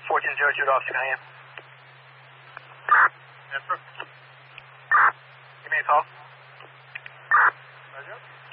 1402 to Officer Cunningham. Yes, sir. Give me a call. Roger.